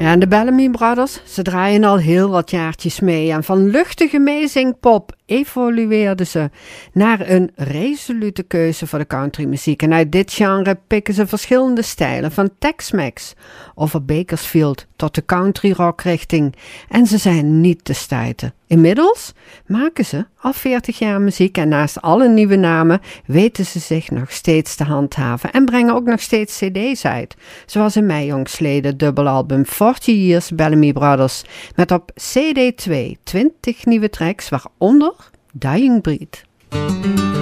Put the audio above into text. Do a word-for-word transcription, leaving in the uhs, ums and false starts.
Ja, en de Bellamy Brothers, ze draaien al heel wat jaartjes mee. En van luchtige meezingpop evolueerden ze naar een resolute keuze voor de countrymuziek. En uit dit genre pikken ze verschillende stijlen, van Tex-Mex over Bakersfield tot de country rock richting. En ze zijn niet te stuiten. Inmiddels maken ze al veertig jaar muziek en naast alle nieuwe namen weten ze zich nog steeds te handhaven en brengen ook nog steeds cd's uit. Zoals in mei jongstleden dubbelalbum forty Years Bellamy Brothers met op C D twee twintig nieuwe tracks, waaronder Dying Breed.